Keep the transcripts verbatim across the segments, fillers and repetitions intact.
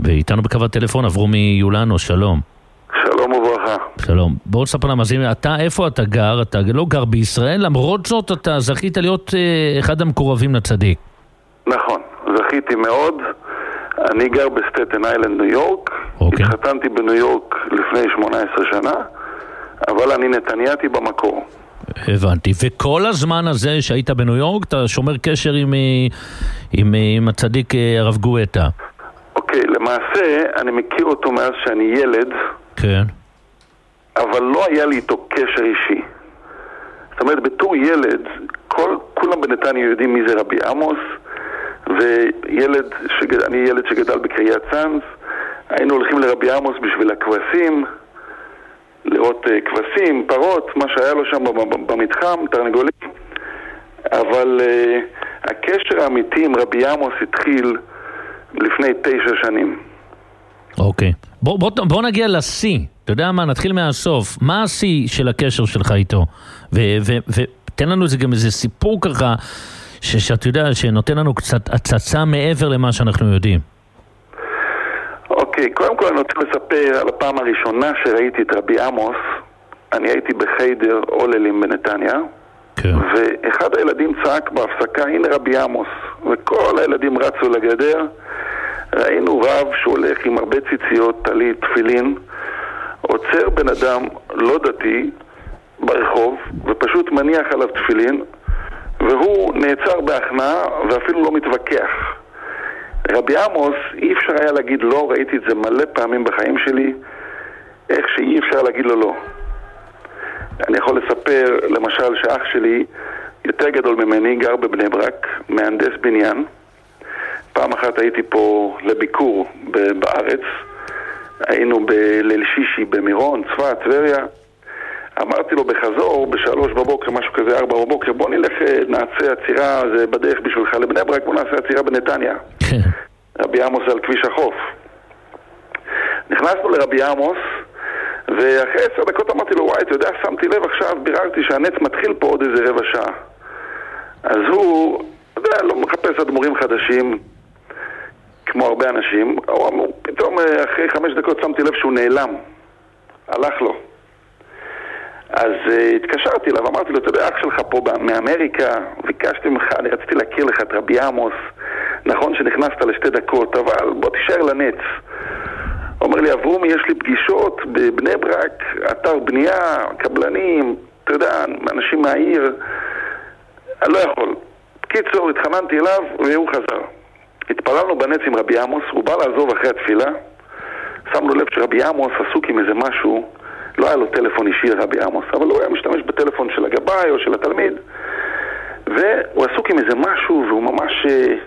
ואיתנו בקו הטלפון אברומי יולנו, שלום. שלום וברכה. שלום. בואו נספר למאזינים, אתה, איפה אתה גר? אתה לא גר בישראל, למרות זאת אתה זכית להיות אה, אחד המקורבים לצדיק. נכון, זכיתי מאוד. אני גר בסטטן איילנד, ניו יורק. אוקיי. התחתנתי בניו יורק לפני שמונה עשרה שנה, אבל אני נתנייתי במקור. הבנתי. וכל הזמן הזה שהיית בניו יורק, אתה שומר קשר עם, עם, עם הצדיק הרב גואטה. אוקיי, למעשה אני מכיר אותו מאז שאני ילד. כן. אבל לא היה לי איתו קשר אישי. זאת אומרת, בתור ילד, כל, כולם בנתניה יודעים מי זה רבי עמוס, וילד, שגד... אני ילד שגדל בקריית צאנז, היינו הולכים לרבי עמוס בשביל הכבשים, לראות uh, כבשים, פרות, מה שהיה לו שם במתחם, תרנגולים. אבל uh, הקשר האמיתי עם רבי עמוס התחיל לפני תשע שנים. אוקיי. בוא, בוא, בוא נגיע לשיא. אתה יודע מה? נתחיל מהסוף. מה השיא של הקשר שלך איתו? ותן לנו איזה גם איזה סיפור ככה, ש, שאתה יודע, שנותן לנו קצת הצצה מעבר למה שאנחנו יודעים. אוקיי, קודם כל אני רוצה לספר על הפעם הראשונה שראיתי את רבי עמוס. אני הייתי בחיידר אוללים בנתניה, כן. ואחד הילדים צעק בהפסקה, הנה רבי עמוס, וכל הילדים רצו לגדר. ראינו רב שהולך עם הרבה ציציות, טלית, תפילין, עוצר בן אדם לא דתי ברחוב ופשוט מניח עליו תפילין, והוא נעצר בהכנעה ואפילו לא מתווכח. רבי עמוס, אי אפשר היה להגיד לא, ראיתי את זה מלא פעמים בחיים שלי, איך שאי אפשר להגיד לו לא. אני יכול לספר למשל שאח שלי יותר גדול ממני, גר בבני ברק, מהנדס בניין. פעם אחת הייתי פה לביקור בארץ, היינו בליל שישי במירון, צפת, טבריה. אמרתי לו בחזור, בשלוש בבוקר, משהו כזה, ארבע בבוקר, בוא נלך, נעשה עצירה, זה בדרך בשבילך לבני ברק, בוא נעשה עצירה בנתניה. רבי עמוס על כביש החוף. נכנסנו לרבי עמוס, ואחרי עשר דקות אמרתי לו, וואי, אתה יודע, שמתי לב עכשיו, ביררתי שהנץ מתחיל פה עוד איזה רבע שעה. אז הוא, אתה יודע, לא מחפש אדמו"רים חדשים, כמו הרבה אנשים. הוא אמר, פתאום אחרי חמש דקות שמתי לב שהוא נעלם. הלך לו. אז uh, התקשרתי אליו, אמרתי לו, אתה יודע, אח שלך פה מאמריקה, ביקשתי ממך, אני רציתי להכיר לך את רבי עמוס. נכון שנכנסת לשתי דקות, אבל בוא תישאר לנץ. הוא אומר לי, אברומי, יש לי פגישות בבני ברק, אתר בנייה, קבלנים, אתה יודע, אנשים מהעיר. אני לא יכול. קיצור, התחננתי אליו והוא חזר. התפללנו בנץ עם רבי עמוס, הוא בא לעזוב אחרי התפילה. שמנו לב שרבי עמוס עסוק עם איזה משהו, לא היה לו טלפון אישי לרבי עמוס, אבל הוא היה משתמש בטלפון של הגבאי או של התלמיד, והוא עסוק עם איזה משהו, והוא ממש...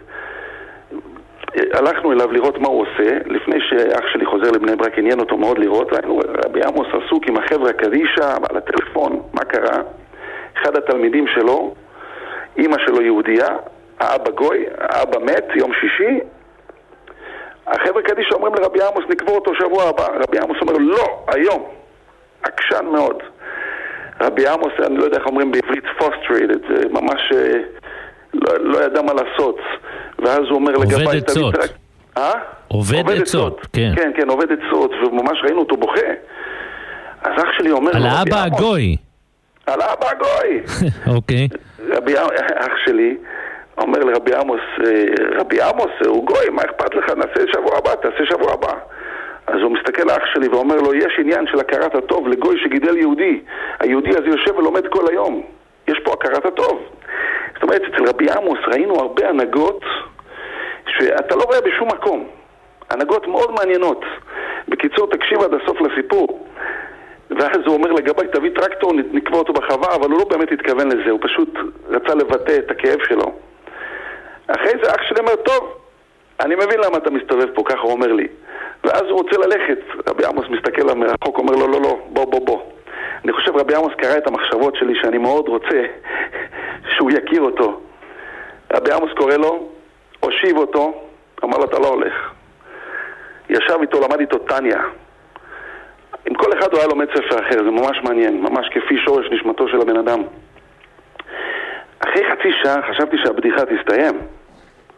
הלכנו אליו לראות מה הוא עושה. לפני שאח שלי חוזר לבני ברק, עניין אותו מאוד לראות, ראינו רבי עמוס עסוק עם החבר'ה קדישה על הטלפון. מה קרה? אחד התלמידים שלו, אמא שלו יהודייה, האבא גוי, האבא מת, יום שישי. החבר'ה קדישה אומרים לרבי עמוס, נקבור אותו שבוע הבא. רבי עמוס אומר, לא, היום. עקשן מאוד. רבי עמוס, אני לא יודע איך אומרים בעברית, frustrated, זה ממש לא, לא ידע מה לעשות. ואז הוא אומר לגבי... עובד עצות. רק... אה? עובד עצות, כן. כן, כן, עובד עצות, וממש ראינו אותו בוכה. אז אח שלי אומר... על האבא הגוי. על האבא הגוי. אוקיי. רבי, אח שלי אומר לרבי עמוס, רבי עמוס, הוא גוי, מה אכפת לך? נעשה שבוע הבא, תעשה שבוע הבא. אז הוא מסתכל לאח שלי ואומר לו, יש עניין של הכרת הטוב לגוי שגידל יהודי. היהודי הזה יושב ולומד כל היום. יש פה הכרת הטוב. זאת אומרת, אצל רבי עמוס ראינו הרבה הנהגות שאתה לא רואה בשום מקום. הנהגות מאוד מעניינות. בקיצור, תקשיב עד הסוף לסיפור. ואז הוא אומר לגבי, תביא טרקטור, נקבע אותו בחווה, אבל הוא לא באמת התכוון לזה. הוא פשוט רצה לבטא את הכאב שלו. אחרי זה אח שלי אומר, טוב, אני מבין למה אתה מסתובב פה, ככה הוא אומר לי. ואז הוא רוצה ללכת. רבי עמוס מסתכל עליו מרחוק, אומר לו, לא, לא, בוא, בוא, בוא. אני חושב רבי עמוס קרא את המחשבות שלי שאני מאוד רוצה שהוא יכיר אותו. רבי עמוס קורא לו, הושיב אותו, אמר לו, אתה לא הולך. ישב איתו, למד איתו טניה. עם כל אחד הוא היה לומד ספר אחר, זה ממש מעניין, ממש כפי שורש נשמתו של הבן אדם. אחרי חצי שעה חשבתי שהבדיחה תסתיים.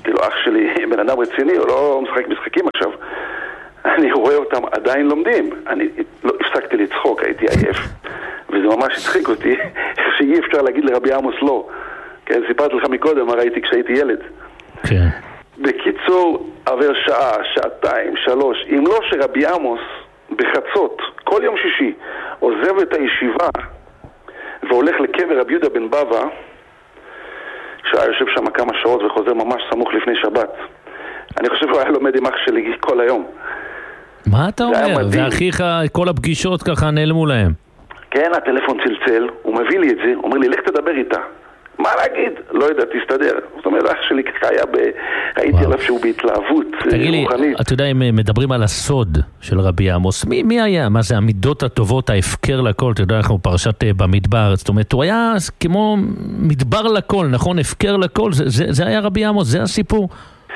כאילו, אח שלי בן אדם רציני, הוא לא משחק משחקים עכשיו. אני רואה אותם עדיין לומדים. אני לא הפסקתי לצחוק, הייתי עייף. וזה ממש הצחיק אותי, שאי אפשר להגיד לרבי עמוס לא. כן, סיפרתי לך מקודם, מה ראיתי כשהייתי ילד. כן. בקיצור, עבר שעה, שעתיים, שלוש. אם לא שרבי עמוס בחצות, כל יום שישי, עוזב את הישיבה והולך לקבר רבי יהודה בן בבא, שהיה יושב שם כמה שעות וחוזר ממש סמוך לפני שבת. אני חושב שהוא היה לומד עם אח שלי כל היום. מה אתה אומר? ואחיך, כל הפגישות ככה נעלמו להם. כן, הטלפון צלצל, הוא מביא לי את זה, הוא אומר לי, לך תדבר איתה. מה להגיד? לא יודע, תסתדר. זאת אומרת, אח שלי ככה היה ב... ראיתי עליו שהוא בהתלהבות רוחנית. תגיד לי, אתה יודע, אם מדברים על הסוד של רבי עמוס, מי, מי היה? מה זה המידות הטובות, ההפקר לכל? אתה יודע, אנחנו פרשת במדבר. זאת אומרת, הוא היה כמו מדבר לכל, נכון? הפקר לכל. זה, זה, זה היה רבי עמוס, זה הסיפור.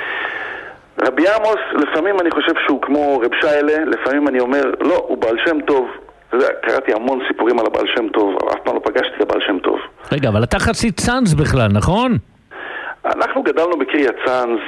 רבי עמוס, לפעמים אני חושב שהוא כמו רב שיילה, לפעמים אני אומר, לא, הוא בעל שם טוב. אתה יודע, קראתי המון סיפורים על הבעל שם טוב, אבל אף פעם לא פגשתי את הבעל שם טוב. רגע, אבל אתה חצי צאנז בכלל, נכון? אנחנו גדלנו בקריית צאנז,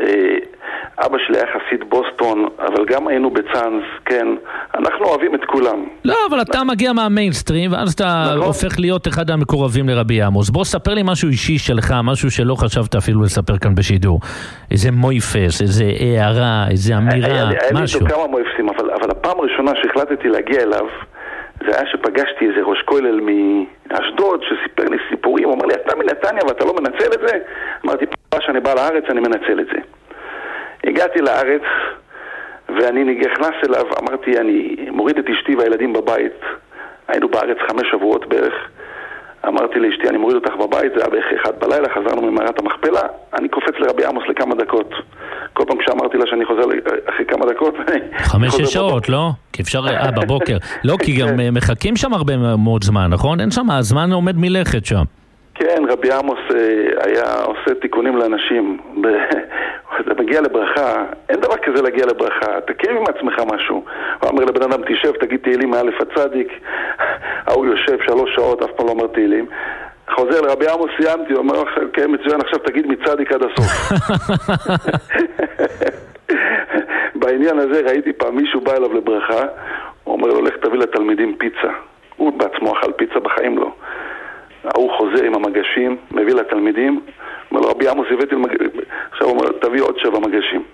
אבא שלי היה חסיד בוסטון, אבל גם היינו בצאנז, כן, אנחנו אוהבים את כולם. לא, אבל אתה מגיע מהמיינסטרים, ואז אתה הופך להיות אחד המקורבים לרבי עמוס. בוא ספר לי משהו אישי שלך, משהו שלא חשבת אפילו לספר כאן בשידור. איזה מויפס, איזה הערה, איזה אמירה, משהו. היה לי כמה מויפסים, אבל הפעם הראשונה שהחלטתי להגיע אליו, זה היה שפגשתי איזה ראש כולל מאשדוד שסיפר לי סיפורים, הוא אמר לי, אתה מנתניה ואתה לא מנצל את זה? אמרתי, פעם שאני בא לארץ אני מנצל את זה. הגעתי לארץ ואני נכנס אליו, אמרתי, אני מוריד את אשתי והילדים בבית, היינו בארץ חמש שבועות בערך, אמרתי לאשתי, אני מוריד אותך בבית, זה היה בערך אחד בלילה, חזרנו ממערת המכפלה, אני קופץ לרבי עמוס לכמה דקות. כל פעם כשאמרתי לה שאני חוזר אחרי כמה דקות, חמש-שש שעות, לא? כי אפשר, אה, בבוקר. לא, כי גם מחכים שם הרבה מאוד זמן, נכון? אין שם, הזמן עומד מלכת שם. כן, רבי עמוס היה עושה תיקונים לאנשים. אתה מגיע לברכה, אין דבר כזה להגיע לברכה, תקריב עם עצמך משהו. הוא אומר לבן אדם, תשב, תגיד תהילים מאלף הצדיק. הוא יושב שלוש שעות, אף פעם לא אומר תהילים. חוזר לרבי עמוס, סיימתי, הוא אומר, כן, מצוין, עכשיו תגיד מצדיק עד הסוף. בעניין הזה ראיתי פעם מישהו בא אליו לברכה, הוא אומר לו, לך תביא לתלמידים פיצה. הוא בעצמו אכל פיצה, בחיים לא. הוא חוזר עם המגשים, מביא לתלמידים, אומר לו, רבי עמוס הבאתי למגשים, עכשיו הוא אומר, תביא עוד שבע מגשים.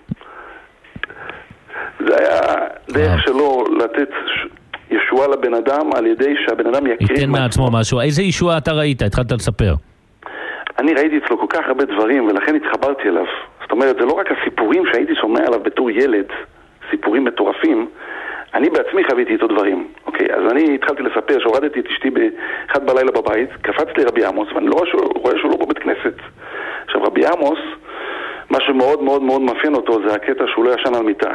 זה היה דרך שלו לתת ישועה לבן אדם על ידי שהבן אדם יקריב ייתן מעצמו משהו. איזה ישועה אתה ראית? התחלת לספר. אני ראיתי אצלו כל כך הרבה דברים ולכן התחברתי אליו. זאת אומרת, זה לא רק הסיפורים שהייתי שומע עליו בתור ילד, סיפורים מטורפים, אני בעצמי חוויתי איתו דברים. אוקיי, אז אני התחלתי לספר שהורדתי את אשתי באחד בלילה בבית, קפצתי לרבי עמוס ואני לא רואה שהוא לא בבית כנסת. עכשיו, רבי עמוס, מה שמאוד מאוד מאוד מאפיין אותו זה הקטע שהוא לא ישן על מיטה.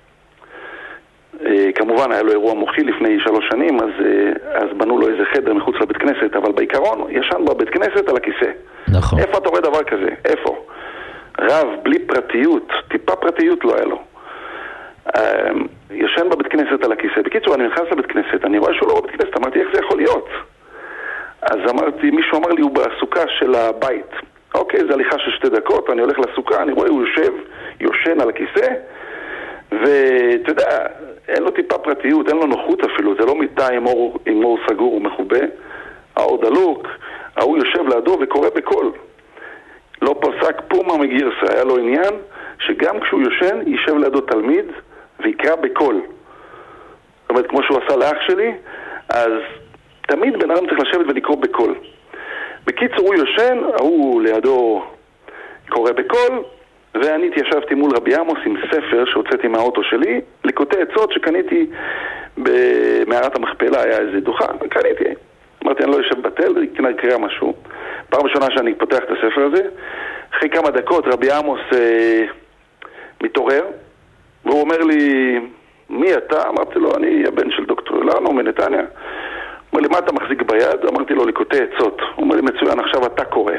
כמובן היה לו אירוע מוחי לפני שלוש שנים, אז, אז בנו לו איזה חדר מחוץ לבית כנסת, אבל בעיקרון ישן בבית כנסת על הכיסא. נכון. איפה אתה רואה דבר כזה? איפה? רב, בלי פרטיות, טיפה פרטיות לא היה לו. ישן בבית כנסת על הכיסא. בקיצור, אני נכנס לבית כנסת, אני רואה שהוא לא בבית כנסת, אמרתי, איך זה יכול להיות? אז אמרתי, מישהו אמר לי, הוא בסוכה של הבית. אוקיי, זה הליכה של שתי דקות, אני הולך לסוכה, אני רואה, הוא יושב, יושן על הכיסא, ואתה יודע, אין לו טיפה פרטיות, אין לו נוחות אפילו, זה לא מיטה עם אור, עם אור סגור ומחובה, האור דלוק, הוא יושב לידו וקורא בקול. לא פסק פומה מגירסה, היה לו עניין שגם כשהוא יושן, יישב לידו תלמיד ויקרא בקול. זאת אומרת, כמו שהוא עשה לאח שלי, אז תמיד בן אדם צריך לשבת ולקרוא בקול. בקיצור, הוא יושן, הוא לידו קורא בקול, ואני התיישבתי מול רבי עמוס עם ספר שהוצאתי מהאוטו שלי, לקוטי עצות שקניתי במערת המכפלה, היה איזה דוכן, קניתי. אמרתי, אני לא יושב בטל, כנראה קריאה משהו. פעם ראשונה שאני פותח את הספר הזה, אחרי כמה דקות רבי עמוס אה, מתעורר, והוא אומר לי, מי אתה? אמרתי לו, אני הבן של דוקטור אילנו מנתניה. הוא אומר לי, מה אתה מחזיק ביד? אמרתי לו, לקוטי עצות. הוא אומר לי, מצוין, עכשיו אתה קורא.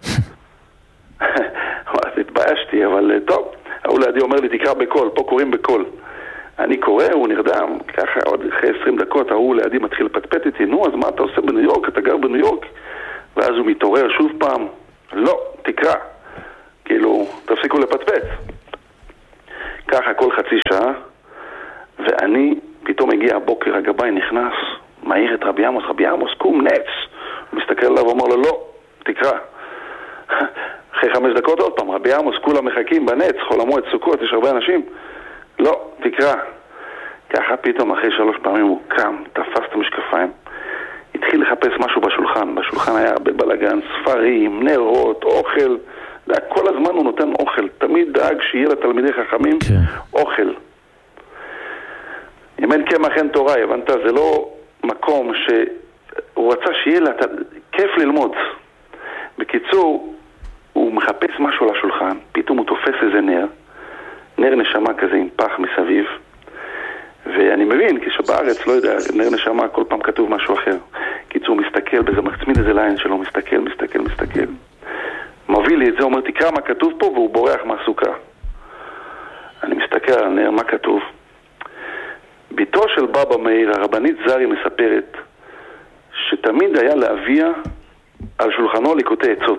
אז התביישתי, אבל טוב, הוא לידי אומר לי, תקרא בקול, פה קוראים בקול. אני קורא, הוא נרדם, ככה עוד אחרי עשרים דקות, הוא לידי מתחיל לפטפט איתי, נו, אז מה אתה עושה בניו יורק? אתה גר בניו יורק? ואז הוא מתעורר שוב פעם, לא, תקרא. כאילו, תפסיקו לפטפץ. ככה כל חצי שעה, ואני פתאום הגיע הבוקר, הגבאי נכנס, מעיר את רבי עמוס, רבי עמוס, קום, נץ. הוא מסתכל עליו ואומר לו, לא, תקרא. אחרי חמש דקות עוד פעם, רבי עמוס, כולם מחכים בנץ, חול המועד סוכות, יש הרבה אנשים. לא, תקרא. ככה פתאום אחרי שלוש פעמים הוא קם, תפס את המשקפיים, התחיל לחפש משהו בשולחן. בשולחן היה הרבה בלגן, ספרים, נרות, אוכל. כל הזמן הוא נותן אוכל. תמיד דאג שיהיה לתלמידי חכמים okay. אוכל. אם אין קמח אין תורה, הבנת? זה לא מקום שהוא רצה שיהיה לה כיף ללמוד. בקיצור, הוא מחפש משהו על השולחן, פתאום הוא תופס איזה נר, נר נשמה כזה עם פח מסביב, ואני מבין, כשבארץ, לא יודע, נר נשמה, כל פעם כתוב משהו אחר. קיצור, מסתכל בזה, מצמיד איזה ליין שלו, מסתכל, מסתכל, מסתכל. מביא לי את זה, אומר, תקרא מה כתוב פה, והוא בורח מהסוכה. אני מסתכל על הנר, מה כתוב? ביתו של בבא מאיר, הרבנית זרי, מספרת שתמיד היה להביא על שולחנו ליקוטי עצות.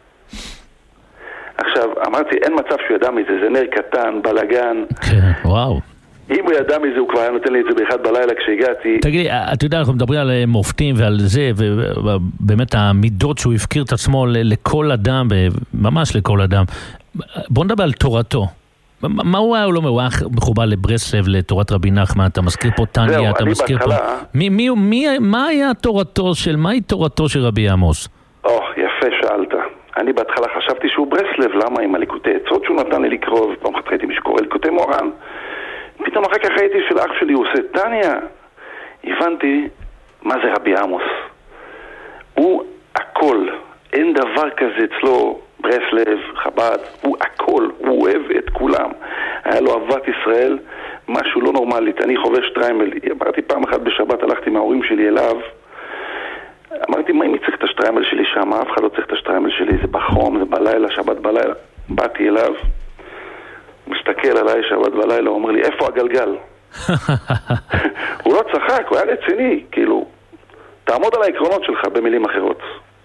עכשיו, אמרתי, אין מצב שהוא ידע מזה, זה נר קטן, בלגן. כן, וואו. אם הוא ידע מזה, הוא כבר היה נותן לי את זה באחד בלילה כשהגעתי. תגידי, אתה יודע, אנחנו מדברים על מופתים ועל זה, ובאמת המידות שהוא הפקיר את עצמו לכל אדם, ממש לכל אדם. בוא נדבר על תורתו. מה הוא היה או לא? הוא היה מחובר לברסלב, לתורת רבי נחמן, אתה מזכיר פה טניה, אתה מזכיר פה... מה היה תורתו של, מהי תורתו של רבי עמוס? או, יפה שאלת. אני בהתחלה חשבתי שהוא ברסלב, למה? עם הליקוטי עצות שהוא נתן לי לקרוא, ופעם אחת ראיתי משקורא ליקוטי מורן. פתאום אחר כך ראיתי של אח שלי, הוא עושה טניה. הבנתי מה זה רבי עמוס. הוא הכל. אין דבר כזה אצלו, ברסלב, חב"ד, הוא הכל. הוא אוהב את כולם. היה לו אהבת ישראל, משהו לא נורמלית. אני חובש טריימל. אמרתי פעם אחת בשבת, הלכתי מההורים שלי אליו. אמרתי, מה אם צריך את השטריימל שלי שם? אף אחד לא צריך את השטריימל שלי. זה בחום, זה בלילה, שבת בלילה. באתי אליו. מסתכל עליי שבת בלילה, הוא אומר לי, איפה הגלגל? הוא לא צחק, הוא היה רציני, כאילו, תעמוד על העקרונות שלך במילים אחרות.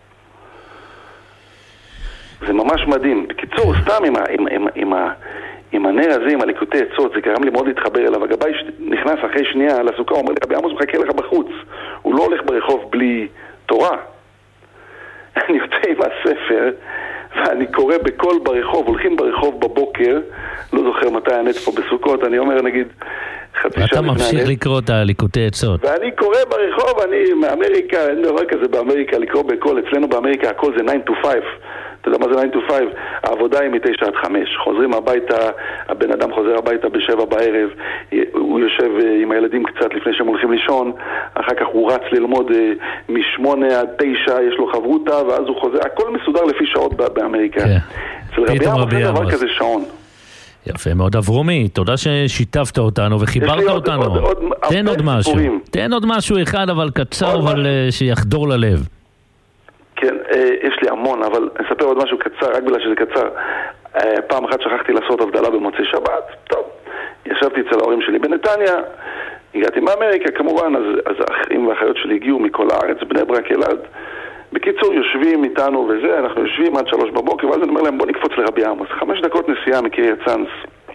זה ממש מדהים. בקיצור, סתם עם, עם, עם, עם, עם הנר הזה, עם הליקוטי עצות, זה גרם לי מאוד להתחבר אליו. הגבאי נכנס אחרי שנייה לסוכה, הוא אומר לי, רבי עמוס מחכה לך בחוץ. הוא לא הולך ברחוב בלי תורה. אני יוצא עם הספר, ואני קורא בכל ברחוב, הולכים ברחוב בבוקר, לא זוכר מתי הנט פה בסוכות, אני אומר נגיד חצי שעה לפני הנט. ואתה ממשיך לקרוא את הליקוטי עצות. ואני קורא ברחוב, אני מאמריקה, אין דבר כזה באמריקה, לקרוא בכל, אצלנו באמריקה הכל זה nine to five. אתה יודע מה זה nine to five? העבודה היא מ-תשע עד חמש. חוזרים הביתה, הבן אדם חוזר הביתה בשבע בערב, הוא יושב עם הילדים קצת לפני שהם הולכים לישון, אחר כך הוא רץ ללמוד משמונה עד תשע, יש לו חברותה, ואז הוא חוזר, הכל מסודר לפי שעות באמריקה. אצל רבי עמוס זה דבר כזה שעון. יפה מאוד. אברומי, תודה ששיתפת אותנו וחיברת אותנו. תן עוד משהו. תן עוד משהו אחד, אבל קצר, אבל שיחדור ללב. כן, יש לי המון, אבל אני אספר עוד משהו קצר, רק בגלל שזה קצר. פעם אחת שכחתי לעשות הבדלה במוצאי שבת. טוב, ישבתי אצל ההורים שלי בנתניה, הגעתי מאמריקה כמובן, אז, אז האחים והאחיות שלי הגיעו מכל הארץ, בני ברק אלעד. בקיצור, יושבים איתנו וזה, אנחנו יושבים עד שלוש בבוקר, ואז אני אומר להם, בוא נקפוץ לרבי עמוס. חמש דקות נסיעה מקריית צאנז.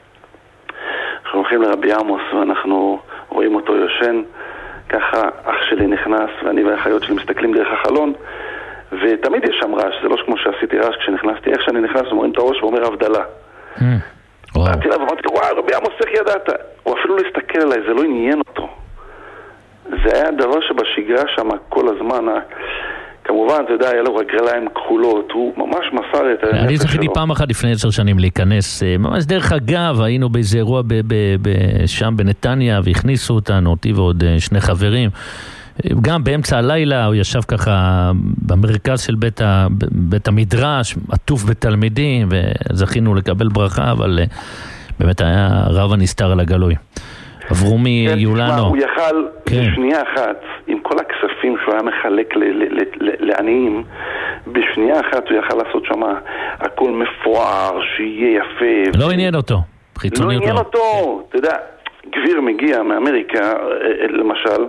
אנחנו הולכים לרבי עמוס, ואנחנו רואים אותו יושן. ככה אח שלי נכנס, ואני והאחיות שלי מסתכלים דרך החלון, ותמיד יש שם רעש, זה לא כמו שעשיתי רעש כשנכנסתי, איך שאני נכנס, אומרים את הראש ואומר הבדלה. באתי לה ואמרתי, וואי, רבי עמוס, איך ידעת? הוא אפילו לא הסתכל עליי, זה לא עניין אותו. זה היה דבר שבשגרה שם כל הזמן, כמובן, אתה יודע, היה לו רגליים כחולות, הוא ממש מסר את הנפש שלו. אני זכיתי פעם אחת לפני עשר שנים להיכנס, ממש דרך אגב, היינו באיזה אירוע שם בנתניה, והכניסו אותנו, אותי ועוד שני חברים, גם באמצע הלילה הוא ישב ככה במרכז של בית, ה, בית המדרש, עטוף בתלמידים, וזכינו לקבל ברכה, אבל באמת היה רב הנסתר על הגלוי. אברומי כן, יולנו. הוא יכל כן. בשנייה אחת, עם כל הכספים שהוא היה מחלק ל- ל- ל- לעניים, בשנייה אחת הוא יכל לעשות שם הכל מפואר, שיהיה יפה. לא ו... עניין אותו. לא עניין אותו. כן. אתה יודע, גביר מגיע מאמריקה, למשל,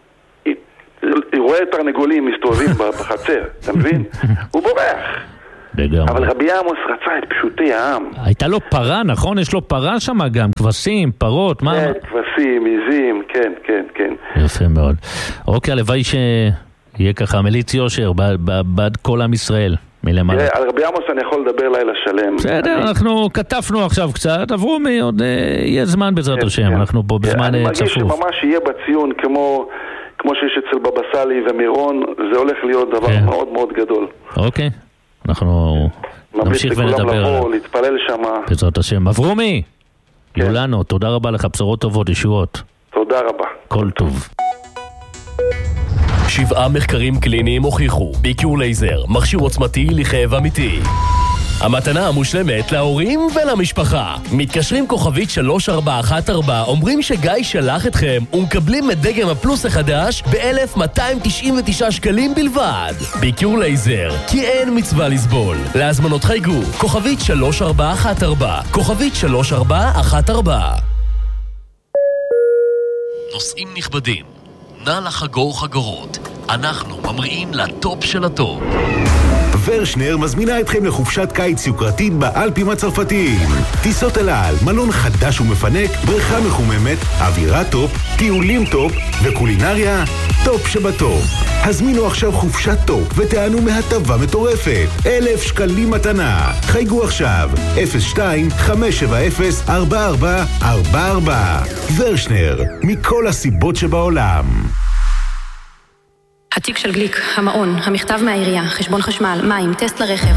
הוא רואה תרנגולים מסתובבים בחצר, אתה מבין? הוא בורח. לגמרי. אבל רבי עמוס רצה את פשוטי העם. הייתה לו פרה, נכון? יש לו פרה שם גם, כבשים, פרות, מה? כן, כבשים, עיזים, כן, כן, כן. יפה מאוד. אוקיי, הלוואי שיהיה ככה מליץ יושר בעד כל עם ישראל. מלמעלה. תראה, על רבי עמוס אני יכול לדבר לילה שלם. בסדר, אני... אנחנו כתפנו עכשיו קצת, עברו מי עוד, אה, יהיה זמן בעזרת כן, השם, כן. אנחנו פה בזמן צפוף. אני מרגיש שממש יהיה בציון כמו, כמו שיש אצל בבא סאלי ומירון, זה הולך להיות דבר כן. מאוד מאוד גדול. אוקיי, אנחנו נמשיך ונדבר עליו. להתפלל שם. בעזרת השם. אברומי, כן. יולנו, תודה רבה לך, בשורות טובות, ישועות. תודה רבה. כל טוב. שבעה מחקרים קליניים הוכיחו ביקור לייזר, מכשיר עוצמתי לכאב אמיתי. המתנה המושלמת להורים ולמשפחה. מתקשרים כוכבית שלוש ארבע אחת ארבע, אומרים שגיא שלח אתכם ומקבלים את דגם הפלוס החדש ב-אלף מאתיים תשעים ותשעה שקלים בלבד. ביקור לייזר, כי אין מצווה לסבול. להזמנות חייגו, כוכבית שלוש ארבע אחת ארבע, כוכבית שלוש ארבע אחת ארבע. נוסעים נכבדים, נא לחגור חגורות. אנחנו ממריאים לטופ של הטופ. ורשנר מזמינה אתכם לחופשת קיץ יוקרתית באלפים הצרפתיים. טיסות אל על, מלון חדש ומפנק, בריכה מחוממת, אווירה טופ, טיולים טופ וקולינריה טופ שבטופ. הזמינו עכשיו חופשת טופ ותענו מהטבה מטורפת. אלף שקלים מתנה. חייגו עכשיו אפס שתיים חמש שבע אפס ארבע ארבע ארבע ארבע. ורשנר, מכל הסיבות שבעולם. התיק של גליק, המעון, המכתב מהעירייה, חשבון חשמל, מים, טסט לרכב.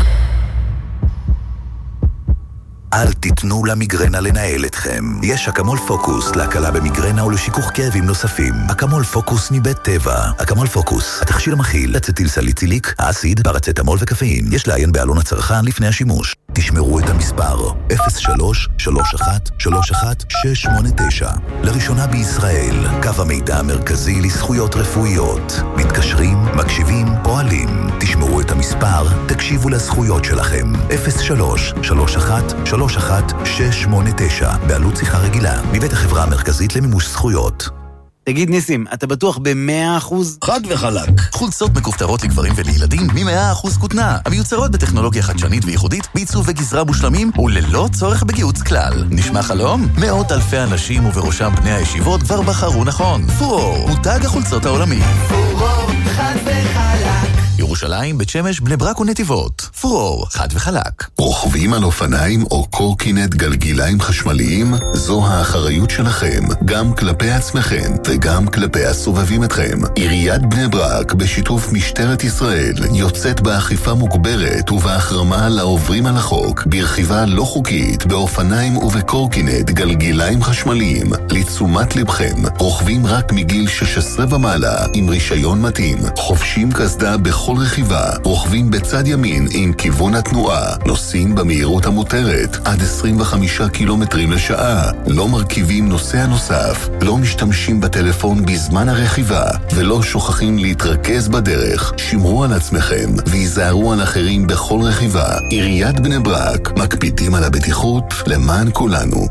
אל תיתנו למיגרנה לנהל אתכם. יש אקמול פוקוס להקלה במיגרנה ולשיכוך כאבים נוספים. אקמול פוקוס מבית טבע. אקמול פוקוס, התכשיר המכיל אצטיל סליציליק, האסיד, פרצטמול וקפאין. יש לעיין בעלון הצרכן לפני השימוש. תשמרו את המספר אפס שלוש שלוש אחת שלוש אחת שש שמונה תשע. לראשונה בישראל, קו המידע המרכזי לזכויות רפואיות. מתקשרים, מקשיבים, פועלים. תשמרו את המספר, תקשיבו לזכויות שלכם. אפס שלוש שלוש אחת שלוש אחת שש שמונה תשע, בעלות שיחה רגילה, מבית החברה המרכזית למימוש זכויות. תגיד ניסים, אתה בטוח ב-מאה אחוז? חד וחלק. חולצות מכופתרות לגברים ולילדים מ-מאה אחוז כותנה, המיוצרות בטכנולוגיה חדשנית וייחודית, בעיצוב וגזרה מושלמים וללא צורך בגיוץ כלל. נשמע חלום? מאות אלפי אנשים ובראשם בני הישיבות כבר בחרו נכון. פורור, מותג החולצות העולמי. פורור, חד וחלק. ירושלים, בית שמש, בני ברק ונתיבות. פורור, חד וחלק. רוכבים על אופניים או קורקינט גלגיליים חשמליים? זו האחריות שלכם, גם כלפי עצמכם וגם כלפי הסובבים אתכם. עיריית בני ברק, בשיתוף משטרת ישראל, יוצאת באכיפה מוגברת ובהחרמה לעוברים על החוק, ברכיבה לא חוקית, באופניים ובקורקינט גלגיליים חשמליים. לתשומת לבכם, רוכבים רק מגיל שש עשרה ומעלה, עם רישיון מתאים, חובשים קסדה בכל רכיבה, רוכבים בצד ימין עם כיוון התנועה, נוסעים במהירות המותרת עד עשרים וחמישה קילומטרים לשעה, לא מרכיבים נוסע נוסף, לא משתמשים בטלפון בזמן הרכיבה, ולא שוכחים להתרכז בדרך. שמרו על עצמכם ויזהרו על אחרים בכל רכיבה. עיריית בני ברק, מקפידים על הבטיחות למען כולנו.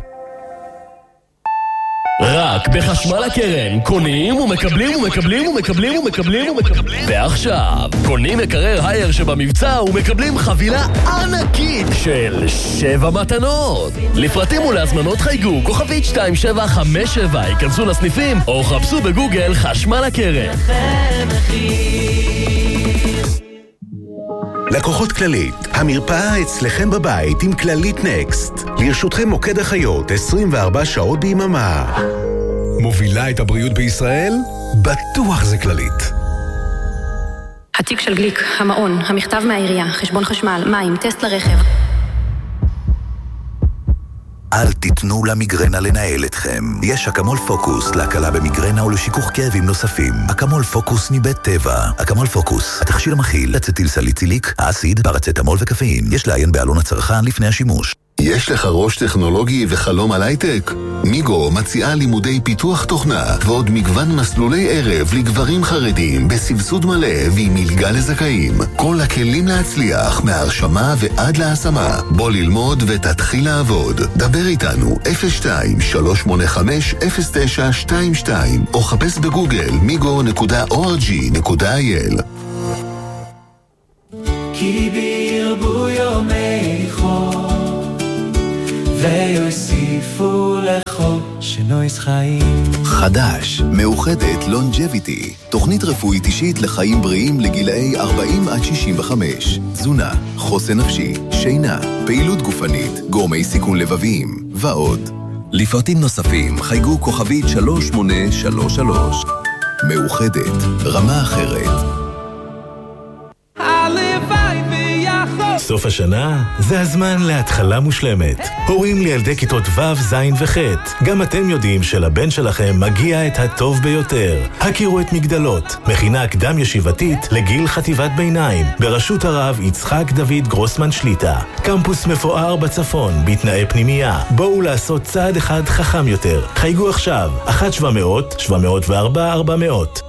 רק בחשמל הקרן, קונים ומקבלים ומקבלים ומקבלים ומקבלים ומקבלים. ועכשיו, קונים מקרר הייר שבמבצע ומקבלים חבילה ענקית של שבע מתנות. לפרטים ולהזמנות חייגו, כוכבית שתיים שבע חמש שבע, ייכנסו לסניפים או חפשו בגוגל חשמל הקרן. לקוחות כללית, המרפאה אצלכם בבית עם כללית נקסט. לרשותכם מוקד החיות עשרים וארבע שעות ביממה. מובילה את הבריאות בישראל? בטוח זה כללית. התיק של גליק, המעון, המכתב מהעירייה, חשבון חשמל, מים, טסט לרכב. אל תיתנו למיגרנה לנהל אתכם. יש אקמול פוקוס להקלה במיגרנה ולשיכוך כאבים נוספים. אקמול פוקוס מבית טבע. אקמול פוקוס, התכשיר המכיל אצטיל סליציליק, האסיד, פרצטמול וקפאין. יש לעיין בעלון הצרכן לפני השימוש. יש לך ראש טכנולוגי וחלום על הייטק? מיגו מציעה לימודי פיתוח תוכנה ועוד מגוון מסלולי ערב לגברים חרדים בסבסוד מלא ועם מלגה לזכאים. כל הכלים להצליח מהרשמה ועד להשמה. בוא ללמוד ותתחיל לעבוד. דבר איתנו אפס שתיים שלוש שמונה חמש אפס תשע שתיים שתיים או חפש בגוגל מיגו נקודה או אר ג'י נקודה איי אל. כי בירבויו נויס חיים. חדש, מאוחדת לונג'ביטי, תוכנית רפואית אישית לחיים בריאים לגילאי ארבעים עד שישים וחמש. תזונה, חוסן נפשי, שינה, פעילות גופנית, גורמי סיכון לבביים ועוד. לפרטים נוספים חייגו כוכבית שלוש שמונה שלוש שלוש. מאוחדת, רמה אחרת. סוף השנה זה הזמן להתחלה מושלמת. הורים לילדי כיתות ו', ז' וח'. גם אתם יודעים שלבן שלכם מגיע את הטוב ביותר. הכירו את מגדלות, מכינה קדם ישיבתית לגיל חטיבת ביניים, בראשות הרב יצחק דוד גרוסמן שליטה. קמפוס מפואר בצפון, בתנאי פנימייה. בואו לעשות צעד אחד חכם יותר. חייגו עכשיו, אחת שבע מאות, שבע מאות וארבע, ארבע מאות.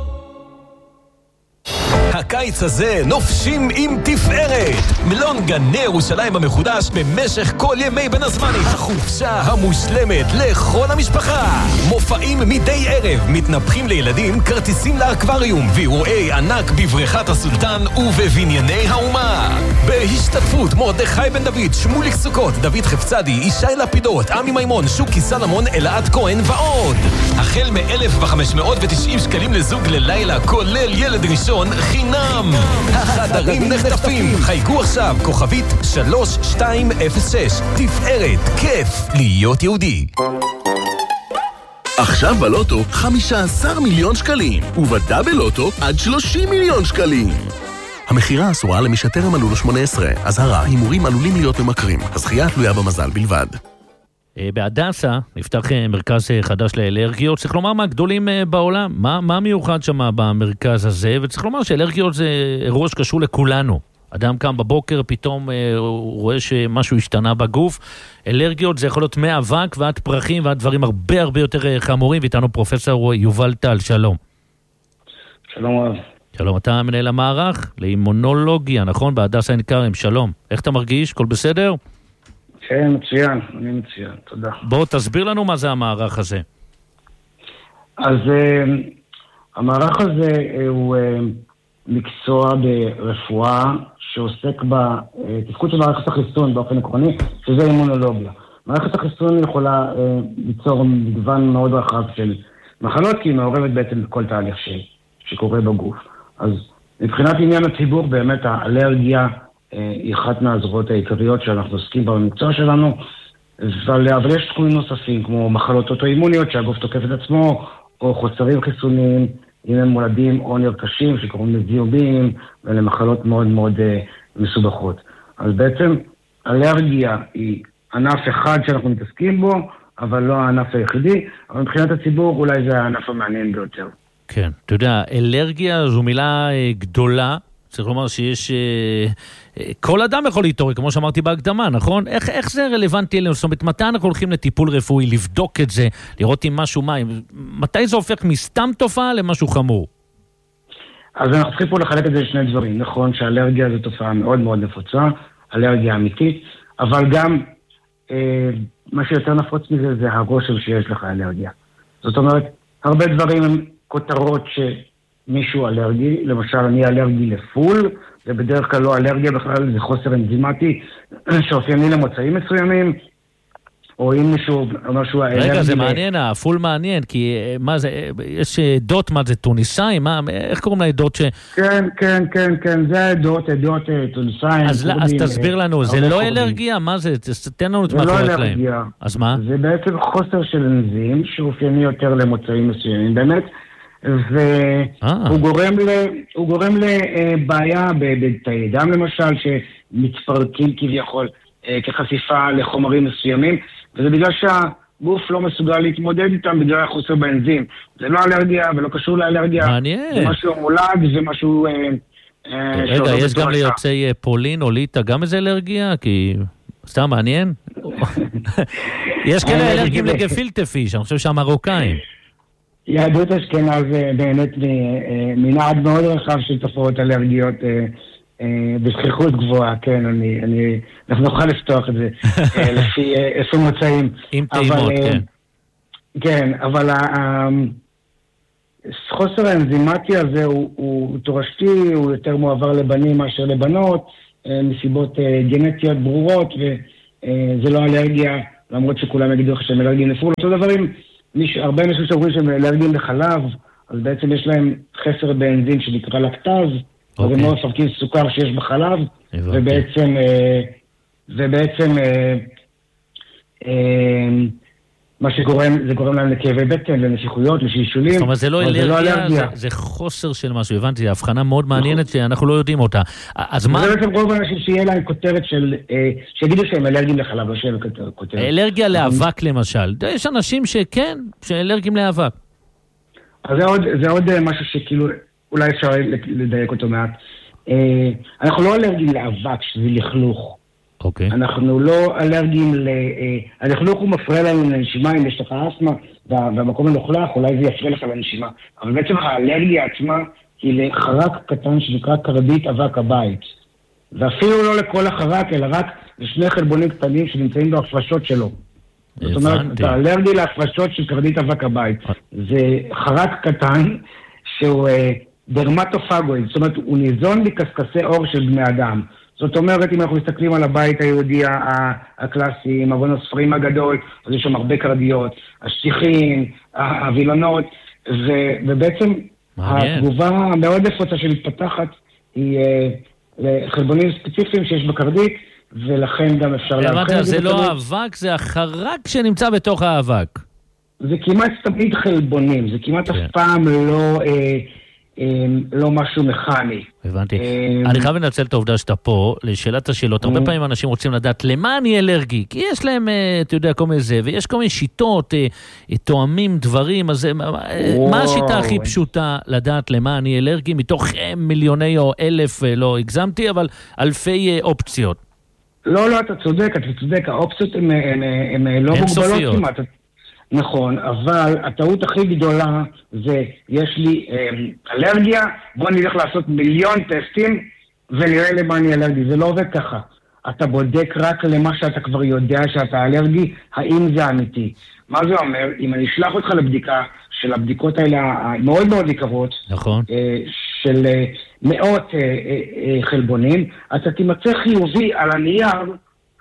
הקיץ הזה נופשים עם תפארת. מלון גני ירושלים המחודש במשך כל ימי בין הזמנים. החופשה המושלמת לכל המשפחה. מופעים מדי ערב, מתנפחים לילדים, כרטיסים לאקווריום ואירועי ענק בבריכת הסולטן ובבנייני האומה. בהשתתפות מרדכי בן דוד, שמוליק סוכות, דוד חפצדי, ישי לפידות, עמי מימון, שוקי סלמון, אלעד כהן ועוד. החל מ-אלף וחמש מאות ותשעים שקלים לזוג ללילה, כולל ילד ראשון חינם. החדרים נחטפים. חייגו עכשיו כוכבית שלוש שתיים אפס שש. תפארת, כיף להיות יהודי. עכשיו בלוטו חמישה עשר מיליון שקלים, ובדאבל לוטו עד שלושים מיליון שקלים. המחירה אסורה למי שטרם מלאו לו שמונה עשרה. אזהרה, הימורים עלולים להיות ממכרים. הזכייה תלויה במזל בלבד. בהדסה נפתח מרכז חדש לאלרגיות, צריך לומר מה גדולים בעולם, מה, מה מיוחד שם במרכז הזה, וצריך לומר שאלרגיות זה אירוע שקשור לכולנו. אדם קם בבוקר, פתאום הוא רואה שמשהו השתנה בגוף. אלרגיות זה יכול להיות מאבק ועד פרחים ועד דברים הרבה הרבה יותר חמורים, ואיתנו פרופסור יובל טל, שלום. שלום רב. שלום, אתה מנהל המערך לאימונולוגיה, נכון? בהדסה עין כרם, שלום. איך אתה מרגיש? כל בסדר? כן, מצוין, אני מצוין, תודה. בוא תסביר לנו מה זה המערך הזה. אז uh, המערך הזה uh, הוא uh, מקצוע ברפואה שעוסק בתפקוד של מערכת החיסון באופן עקרוני, שזה אימונולוגיה. מערכת החיסון יכולה uh, ליצור מגוון מאוד רחב של מחלות, כי היא מעורבת בעצם בכל תהליך ש... שקורה בגוף. אז מבחינת עניין הציבור, באמת האלרגיה היא אחת מהזרועות העיקריות שאנחנו עוסקים במקצוע שלנו, אבל יש תחומים נוספים, כמו מחלות אוטואימוניות שהגוף תוקף את עצמו, או חוסרים חיסוניים, אם הם מולדים או נרכשים, שקוראים לזיהומים, ולמחלות מאוד מאוד מסובכות. אז בעצם, אלרגיה היא ענף אחד שאנחנו מתעסקים בו, אבל לא הענף היחידי, אבל מבחינת הציבור אולי זה הענף המעניין ביותר. כן, אתה יודע, אלרגיה זו מילה גדולה, צריך לומר שיש, כל אדם יכול להתעורר, כמו שאמרתי בהקדמה, נכון? איך, איך זה רלוונטי אלינו? זאת אומרת, מתי אנחנו הולכים לטיפול רפואי, לבדוק את זה, לראות אם משהו מה, מתי זה הופך מסתם תופעה למשהו חמור? אז אנחנו צריכים פה לחלק את זה לשני דברים. נכון שאלרגיה זו תופעה מאוד מאוד נפוצה, אלרגיה אמיתית, אבל גם אה, מה שיותר נפוץ מזה זה הרושם שיש לך אלרגיה. זאת אומרת, הרבה דברים הם כותרות ש... מישהו אלרגי, למשל אני אלרגי לפול, זה בדרך כלל לא אלרגיה בכלל, זה חוסר אנזימטי שאופייני למוצאים מסוימים, או אם מישהו אומר שהוא אלרגי... רגע, זה מעניין, הפול מעניין, כי מה זה, יש עדות, מה זה, טוניסאים? מה, איך קוראים לעדות ש... כן, כן, כן, כן, זה העדות, עדות טוניסאים. אז, אז תסביר לנו, זה לא אלרגיה? מה זה? תן לנו את מה קוראת להם. זה לא אלרגיה. אז מה? זה בעצם חוסר של אנזים, שאופייני יותר למוצאים מסוימים, באמת, והוא גורם ל, הוא גורם לבעיה בתאי דם למשל, שמתפרקים כביכול כחשיפה לחומרים מסוימים, וזה בגלל שהגוף לא מסוגל להתמודד איתם בגלל החוסר באנזים. זה לא אלרגיה ולא קשור לאלרגיה. מעניין. זה משהו מולד, זה משהו... רגע, יש גם ליוצאי פולין או ליטא גם איזה אלרגיה? כי... סתם מעניין? יש כאלה אלרגיים לגפילטע פיש, אני חושב שהמרוקאים. יהדות אשכנז באמת מנעד מאוד רחב של תופעות אלרגיות בשכיחות גבוהה, כן, אני, אני, אנחנו נוכל לפתוח את זה לפי איפה מוצאים. עם טעימות, כן. כן, אבל החוסר האנזימטי הזה הוא, הוא תורשתי, הוא יותר מועבר לבנים מאשר לבנות, מסיבות גנטיות ברורות, וזה לא אלרגיה, למרות שכולם יגידו לך שהם אלרגיים לפול. אותו דברים הרבה אנשים שאומרים שהם אלרגיים לחלב, אז בעצם יש להם חסר באנזים שנקרא לקטז, אז הם לא מפרקים סוכר שיש בחלב, ובעצם, ובעצם מה שגורם, זה גורם להם לכאבי בטן, לנשיכויות, לשישולים. זאת אומרת, זה לא אלרגיה, זה חוסר של משהו, הבנתי, ההבחנה מאוד מעניינת שאנחנו לא יודעים אותה. אז מה... זה בעצם רוב האנשים שיהיה להם כותרת של, שיגידו שהם אלרגיים לחלב, לא שיהיה כותרת. אלרגיה לאבק למשל, יש אנשים שכן, שאלרגיים לאבק. אז זה עוד, זה עוד משהו שכאילו, אולי אפשר לדייק אותו מעט. אנחנו לא אלרגיים לאבק, שזה לכלוך. אוקיי. אנחנו לא אלרגיים ל... הלכלוך הוא מפריע לנו לנשימה, אם יש לך אסמה והמקום מלוכלך, אולי זה יפריע לך לנשימה. אבל בעצם האלרגיה עצמה היא לחרק קטן שנקרא קרדית אבק הבית. ואפילו לא לכל החרק, אלא רק לשני חלבונים קטנים שנמצאים בהפרשות שלו. זאת אומרת, אתה אלרגי להפרשות של קרדית אבק הבית. זה חרק קטן שהוא דרמטופגואיד, זאת אומרת, הוא ניזון מקסקסי אור של בני אדם. זאת אומרת, אם אנחנו מסתכלים על הבית היהודי הקלאסי, עם אבון הספרים הגדול, אז יש שם הרבה קרדיות, השטיחים, הווילונות, ובעצם התגובה המאוד נפוצה שמתפתחת היא לחלבונים ספציפיים שיש בקרדית, ולכן גם אפשר להבחין. זה לא האבק, זה החרק שנמצא בתוך האבק. זה כמעט תמיד חלבונים, זה כמעט אף פעם לא... לא משהו מכני. הבנתי. אני חייב לנצל את העובדה שאתה פה, לשאלת השאלות. הרבה פעמים אנשים רוצים לדעת למה אני אלרגי, כי יש להם, אתה יודע, כל מיני זה, ויש כל מיני שיטות, תואמים דברים, אז מה השיטה הכי פשוטה לדעת למה אני אלרגי, מתוך מיליוני או אלף, לא הגזמתי, אבל אלפי אופציות? לא, לא, אתה צודק, אתה צודק, האופציות הן לא מוגבלות כמעט. נכון, אבל הטעות הכי גדולה זה, יש לי אה, אלרגיה, בוא נלך לעשות מיליון טסטים ונראה למה אני אלרגי. זה לא עובד ככה. אתה בודק רק למה שאתה כבר יודע שאתה אלרגי, האם זה אמיתי. מה זה אומר? אם אני אשלח אותך לבדיקה של הבדיקות האלה המאוד מאוד יקרות, נכון. אה, של אה, מאות אה, אה, חלבונים, אתה תימצא חיובי על הנייר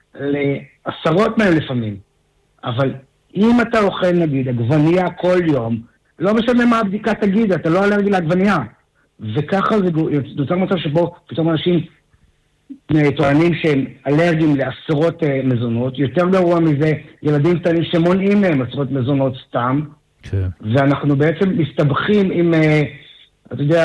לעשרות מהם לפעמים. אבל... אם אתה אוכל נגיד עגבנייה כל יום, לא משנה מה הבדיקה תגיד, אתה לא אלרגי לעגבנייה. וככה זה נוצר מצב שבו פתאום אנשים טוענים שהם אלרגיים לעשרות מזונות, יותר גרוע מזה ילדים קטנים שמונעים מהם עשרות מזונות סתם, כן. ואנחנו בעצם מסתבכים עם, אתה יודע,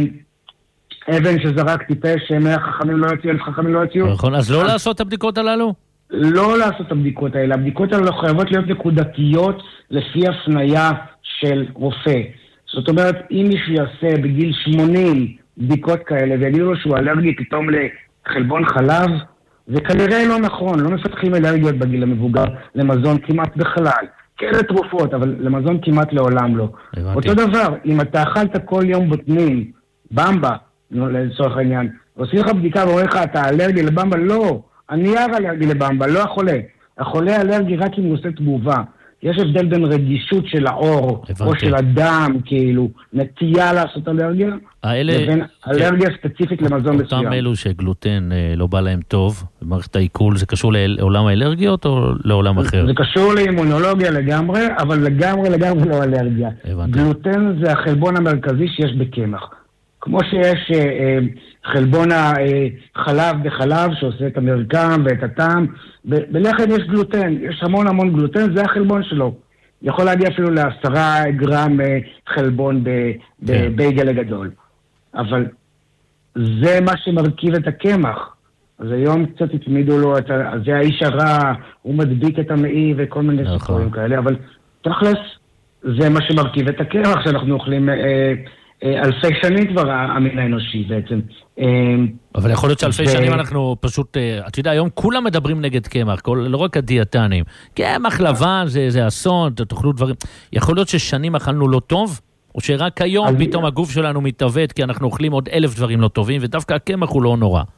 אבן שזרק טיפש, שמאה חכמים לא יוציאו, אלף חכמים לא יוציאו. נכון, אז לא לעשות את הבדיקות הללו? לא לעשות את הבדיקות האלה. הבדיקות האלה חייבות להיות נקודתיות לפי הפניה של רופא. זאת אומרת, אם מישהו יעשה בגיל שמונים בדיקות כאלה ויגידו לו שהוא אלרגי פתאום לחלבון חלב, זה כנראה לא נכון. לא מפתחים אלרגיות בגיל המבוגר למזון כמעט בכלל. כאלה תרופות, אבל למזון כמעט לעולם לא. הבנתי. אותו דבר, אם אתה אכלת כל יום בוטנים, במבה, לצורך העניין, עושים לך בדיקה ואומרים לך, אתה אלרגי לבמבה? לא. הנייר אלרגי לבמבה, לא החולה. החולה אלרגי רק אם הוא עושה תגובה. יש הבדל בין רגישות של האור, הבנתי. או של הדם, כאילו, נטייה לעשות אלרגיה, האלה... לבין אלרגיה ספציפית למזון מסוים. אותם אלו שגלוטן לא בא להם טוב, במערכת העיכול, זה קשור לעולם האלרגיות או לעולם אחר? זה קשור לאימונולוגיה לגמרי, אבל לגמרי לגמרי לא אלרגיה. הבנתי. גלוטן זה החלבון המרכזי שיש בקמח. כמו שיש אה, חלבון החלב בחלב שעושה את המרקם ואת הטעם, ב- בלחם יש גלוטן, יש המון המון גלוטן, זה החלבון שלו. יכול להגיע אפילו לעשרה גרם אה, חלבון בבייגל הגדול. אבל זה מה שמרכיב את הקמח. אז היום קצת התמידו לו, את ה- זה האיש הרע, הוא מדביק את המעי וכל מיני סיפורים כאלה, אבל תכלס, זה מה שמרכיב את הקמח שאנחנו אוכלים... אה, אלפי שנים כבר המין האנושי בעצם. אבל יכול להיות שאלפי שנים אנחנו פשוט, אתה יודע, היום כולם מדברים נגד קמח, לא רק הדיאטנים. קמח לבן זה אסון, תאכלו דברים. יכול להיות ששנים אכלנו לא טוב, או שרק היום פתאום הגוף שלנו מתעוות, כי אנחנו אוכלים עוד אלף דברים לא טובים, ודווקא הקמח הוא לא נורא.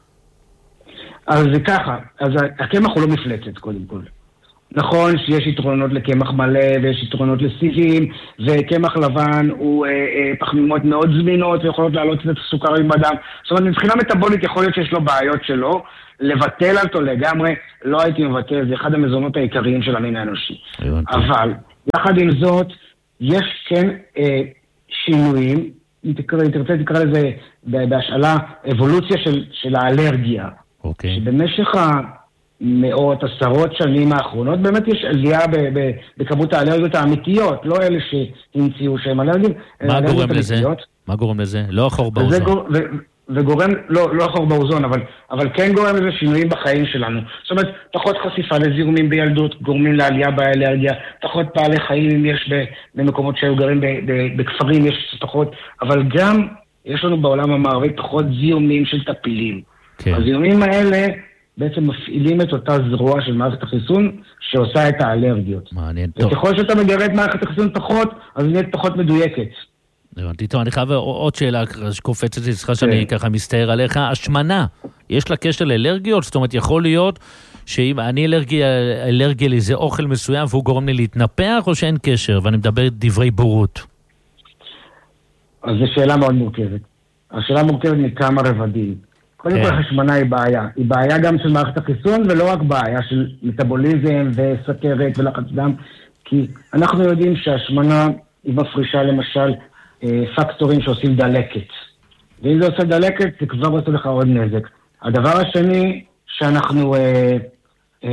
אז זה ככה, אז הקמח הוא לא מפלצת קודם כל. נכון שיש יתרונות לקמח מלא ויש יתרונות לסיבים, וקמח לבן הוא אה, אה, פחמימות מאוד זמינות ויכולות להעלות את הסוכרים בדם. זאת אומרת, מבחינה מטאבולית יכול להיות שיש לו בעיות שלו, לבטל אותו לגמרי, לא הייתי מבטל, זה אחד המזונות העיקריים של המין האנושי. אבל יחד עם זאת, יש כן אה, שינויים, אם תרצה תקרא לזה בהשאלה, אבולוציה של, של האלרגיה. אוקיי. שבמשך המאות, עשרות שנים האחרונות, באמת יש עלייה ב, ב, בכמות האלרגיות האמיתיות, לא אלה שהמציאו שהם אלרגיים. מה גורם לזה? אמיתיות. מה גורם לזה? לא החור באוזון. גור, ו, וגורם, לא, לא החור באוזון, אבל, אבל כן גורם לזה שינויים בחיים שלנו. זאת אומרת, פחות חשיפה לזיהומים בילדות, גורמים לעלייה באלרגיה, פחות פעלי חיים אם יש במקומות שהיו גרים בכפרים, יש פחות, אבל גם יש לנו בעולם המערבי פחות זיהומים של טפילים. כן. הזיהומים האלה בעצם מפעילים את אותה זרוע של מערכת החיסון שעושה את האלרגיות. מעניין, טוב. וככל שאתה מגרה את מערכת החיסון פחות, אז היא נהיית פחות מדויקת. הבנתי, טוב, אני חייב עוד שאלה שקופצת לי, סליחה שאני ככה מסתער עליך, השמנה, יש לה קשר לאלרגיות? זאת אומרת, יכול להיות שאם אני אלרגי, אלרגי לאיזה אוכל מסוים והוא גורם לי להתנפח, או שאין קשר, ואני מדבר דברי בורות? אז זו שאלה מאוד מורכבת. השאלה מורכבת מכמה רבדים. קודם כל, השמנה היא בעיה. היא בעיה גם של מערכת החיסון, ולא רק בעיה של מטאבוליזם וסכרת ולחץ דם, כי אנחנו יודעים שהשמנה היא מפרישה למשל פקטורים שעושים דלקת. ואם זה עושה דלקת, זה כבר עושה לך עוד נזק. הדבר השני שאנחנו אה, אה,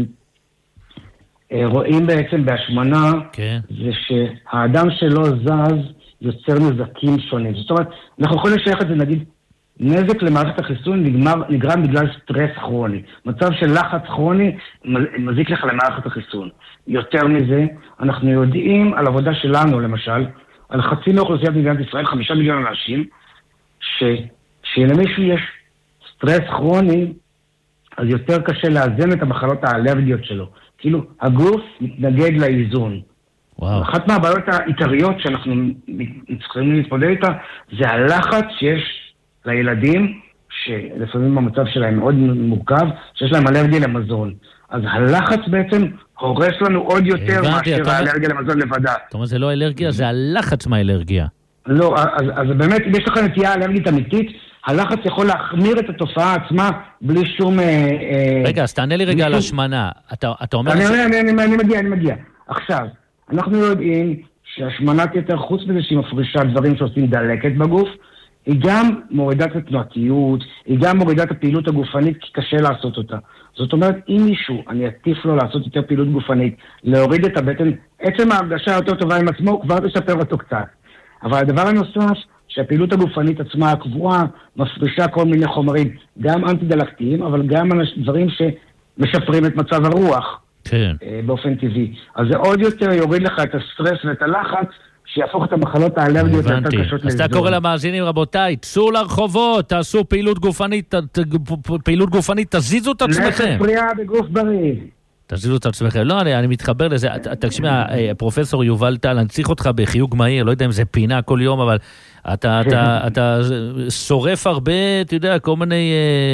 אה, רואים בעצם בהשמנה, כן. זה שהאדם שלא זז יוצר נזקים שונים. זאת אומרת, אנחנו יכולים לשייך את זה, נגיד, נזק למערכת החיסון נגמר, נגרם בגלל סטרס כרוני. מצב של לחץ כרוני מזיק לך למערכת החיסון. יותר מזה, אנחנו יודעים על עבודה שלנו, למשל, על חצי מאוכלוסיית מדינת ישראל, חמישה מיליון אנשים, ש... שלמישהו יש סטרס כרוני, אז יותר קשה לאזן את המחלות האלרגיות שלו. כאילו, הגוף מתנגד לאיזון. וואו. אחת מהבעיות העיקריות שאנחנו צריכים להתמודד איתה, זה הלחץ שיש לילדים, שלפעמים המצב שלהם מאוד מורכב, שיש להם אלרגיה למזון. אז הלחץ בעצם הורס לנו עוד יותר מאשר האלרגיה למזון לבדה. זאת אומרת, זה לא אלרגיה, זה הלחץ מהאלרגיה. לא, אז, אז באמת, אם יש לך נטייה אלרגית אמיתית, הלחץ יכול להחמיר את התופעה עצמה בלי שום... רגע, אז תענה לי רגע על השמנה. אתה, אתה אומר... אני, אני, אני, אני, אני מגיע, אני מגיע. עכשיו, אנחנו יודעים שהשמנת יתר, חוץ מזה שהיא מפרישה דברים שעושים דלקת בגוף, היא גם מורידת התנועתיות, היא גם מורידת הפעילות הגופנית, כי קשה לעשות אותה. זאת אומרת, אם מישהו, אני אטיף לו לעשות יותר פעילות גופנית, להוריד את הבטן, עצם ההרגשה יותר טובה עם עצמו, כבר תשפר אותו קצת. אבל הדבר הנוסף, שהפעילות הגופנית עצמה הקבועה, מפרישה כל מיני חומרים, גם אנטי-דלקתיים, אבל גם דברים שמשפרים את מצב הרוח. כן. באופן טבעי. אז זה עוד יותר יוריד לך את הסטרס ואת הלחץ, שיהפוך את המחלות האלרגיות יותר קשות לאזור. אז אתה קורא למאזינים, רבותיי, צאו לרחובות, תעשו פעילות גופנית, פעילות גופנית, תזיזו את עצמכם. נפש בריאה בגוף בריא. תזיזו את עצמכם. לא, אני, אני מתחבר לזה. תקשיב, פרופסור יובל טל, אני צריך אותך בחיוג מהיר, לא יודע אם זה פינה כל יום, אבל אתה, אתה, אתה שורף הרבה, אתה יודע, כל מיני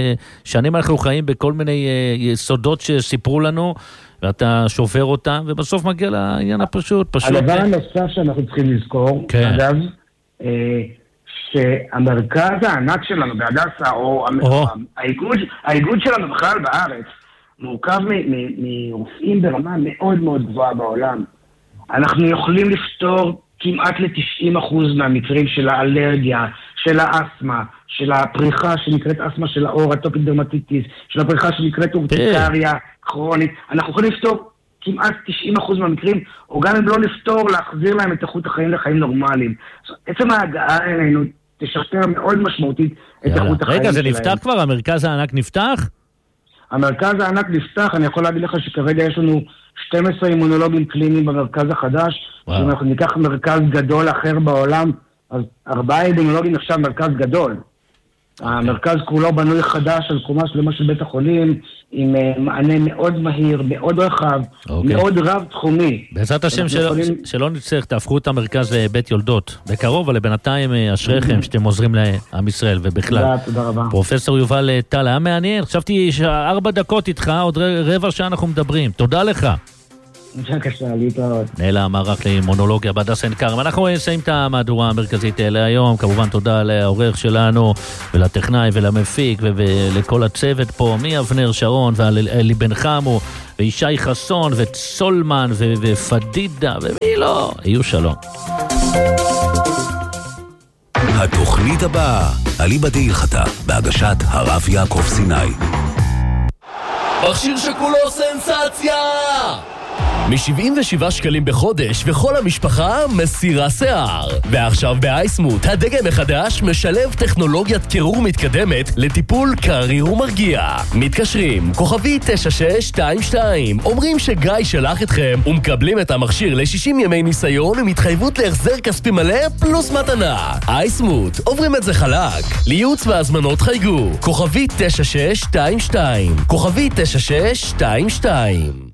שנים אנחנו חיים בכל מיני יסודות שסיפרו לנו, ואתה שובר אותם, ובסוף מגיע לעניין הפשוט, פשוט. הדבר הנוסף שאנחנו צריכים לזכור, כן. אגב, אה, שהמרכז הענק שלנו בהדסה, או, או. האיגוד, האיגוד שלנו בכלל בארץ, מורכב מרופאים ברמה מאוד מאוד גבוהה בעולם. אנחנו יכולים לפתור כמעט ל-תשעים אחוז מהמקרים של האלרגיה, של האסמה, של הפריחה שנקראת אסמה של האור, אטופית דרמטיטיס, של הפריחה שנקראת אורטיקריה כרונית. אנחנו יכולים לפתור כמעט תשעים אחוז מהמקרים, או גם אם לא לפתור, להחזיר להם את איכות החיים לחיים נורמליים. עצם ההגעה אלינו תשפר מאוד משמעותית את איכות החיים שלהם. רגע, זה נפתח כבר? המרכז הענק נפתח? המרכז הענק נפתח, אני יכול להגיד לך שכרגע יש לנו שנים עשר אימונולוגים קליניים במרכז החדש, אם אנחנו ניקח מרכז גדול אחר בעולם, אז ארבעה אימונולוגים נחשב מרכז גדול. המרכז כולו בנוי חדש על קומה שלמה של בית החולים, עם מענה מאוד מהיר, מאוד רחב, מאוד רב תחומי. בעזרת השם שלא נצטרך, תהפכו את המרכז לבית יולדות. בקרוב, אבל בינתיים אשריכם שאתם עוזרים לעם ישראל ובכלל. תודה רבה. פרופסור יובל טל, היה מעניין. חשבתי שארבע דקות איתך, עוד רבע שעה אנחנו מדברים. תודה לך. בבקשה, להתראות. נעלה המערך למונולוגיה בהדסה עין כרם. אנחנו נסיים את המהדורה המרכזית להיום. כמובן תודה לעורך שלנו ולטכנאי ולמפיק ולכל הצוות פה, מאבנר שרון ואלי בן חמו וישי חסון וצולמן ופדידה ומי לא, יהיו שלום. התוכנית הבאה, אליבא דהילכתה, בהגשת הרב יעקב סיני. מכשיר שכולו סנסציה! מ-שבעים ושבעה שקלים בחודש, וכל המשפחה מסירה שיער. ועכשיו באייסמוט, הדגם החדש משלב טכנולוגיית קירור מתקדמת לטיפול קריר ומרגיע. מתקשרים, כוכבי תשע שש שתיים שתיים, אומרים שגיא שלח אתכם, ומקבלים את המכשיר ל-שישים ימי ניסיון ומתחייבות להחזר כספי מלא פלוס מתנה. אייסמוט, עוברים את זה חלק. לייעוץ והזמנות חייגו, כוכבי תשע שש שתיים שתיים, כוכבי תשע שש שתיים שתיים.